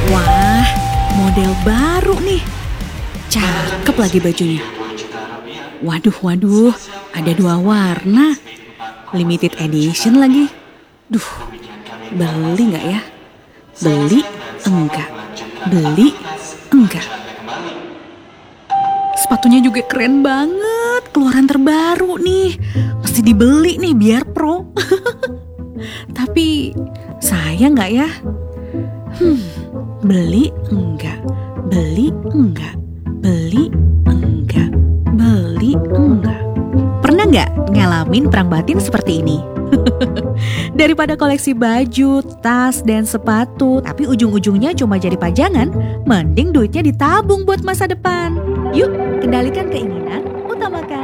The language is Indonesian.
Wah, model baru nih. Cakep lagi bajunya. Waduh, ada 2 warna. Limited edition lagi. Duh, beli nggak ya? Beli enggak. Beli enggak. Sepatunya juga keren banget. Keluaran terbaru nih. Mesti dibeli nih biar pro. Tapi sayang nggak ya? Beli enggak. Beli enggak. Beli enggak. Beli enggak. Pernah nggak ngalamin perang batin seperti ini? Daripada koleksi baju, tas, dan sepatu, tapi ujung-ujungnya cuma jadi pajangan, mending duitnya ditabung buat masa depan. Yuk, kendalikan keinginan, utamakan